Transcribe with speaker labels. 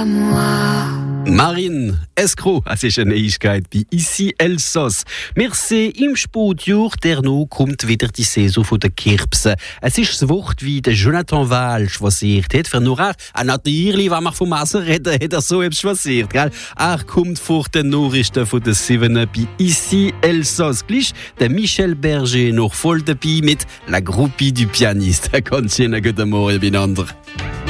Speaker 1: à moi.
Speaker 2: Marine Escro, es ist eine Neuigkeit bei Ici Elsass. Wir sehen im Sportjahr, der noch kommt wieder die Saison der Kirpsen. Es ist das Wort, wie der Jonathan Wahl schwasiert hat. Für nur natürlich, wenn wir vom Messer reden, hat er so etwas schwasiert. Gell? Er kommt vor den Nachrichten von der 7 bei Ici Elsass. Gleich der Michel Berger noch voll dabei mit La Groupie du Pianiste. Ganz schön guten Morgen beieinander.